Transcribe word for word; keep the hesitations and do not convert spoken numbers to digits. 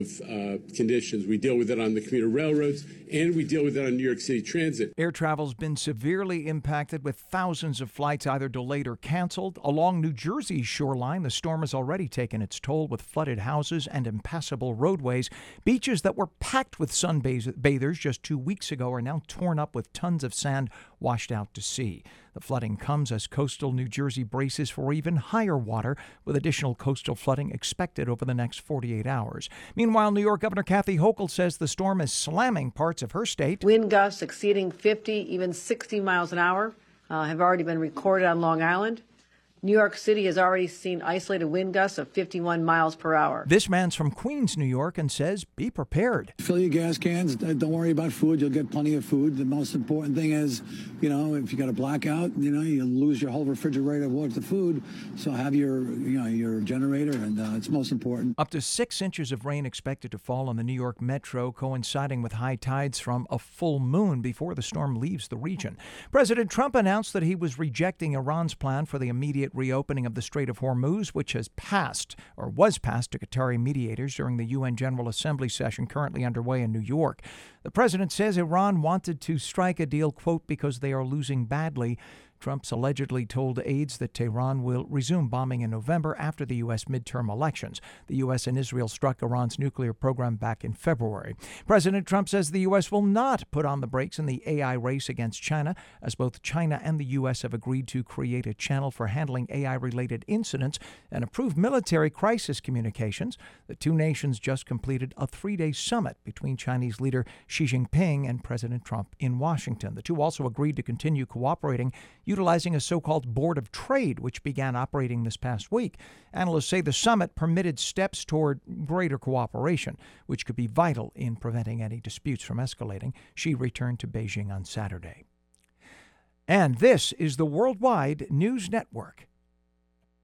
Uh, conditions. We deal with it on the commuter railroads, and we deal with it on New York City Transit. Air travel's been severely impacted, with thousands of flights either delayed or canceled. Along New Jersey's shoreline, the storm has already taken its toll, with flooded houses and impassable roadways. Beaches that were packed with sunbathers just two weeks ago are now torn up, with tons of sand washed out to sea. The flooding comes as coastal New Jersey braces for even higher water, with additional coastal flooding expected over the next forty-eight hours. Meanwhile, New York Governor Kathy Hochul says the storm is slamming parts of her state. Wind gusts exceeding fifty, even sixty miles an hour uh, have already been recorded on Long Island. New York City has already seen isolated wind gusts of fifty-one miles per hour. This man's from Queens, New York, and says, be prepared. Fill your gas cans. Don't worry about food. You'll get plenty of food. The most important thing is, you know, if you got a blackout, you know, you lose your whole refrigerator worth of food. So have your, you know, your generator, and uh, it's most important. Up to six inches of rain expected to fall on the New York metro, coinciding with high tides from a full moon before the storm leaves the region. President Trump announced that he was rejecting Iran's plan for the immediate reopening of the Strait of Hormuz, which has passed or was passed to Qatari mediators during the U N General Assembly session currently underway in New York. The president says Iran wanted to strike a deal, quote, because they are losing badly. Trump's allegedly told aides that Tehran will resume bombing in November after the U S midterm elections. The U S and Israel struck Iran's nuclear program back in February. President Trump says the U S will not put on the brakes in the A I race against China, as both China and the U S have agreed to create a channel for handling A I-related incidents and improve military crisis communications. The two nations just completed a three-day summit between Chinese leader Xi Jinping and President Trump in Washington. The two also agreed to continue cooperating, utilizing a so-called Board of Trade, which began operating this past week. Analysts say the summit permitted steps toward greater cooperation, which could be vital in preventing any disputes from escalating. Xi returned to Beijing on Saturday. And this is the Worldwide News Network.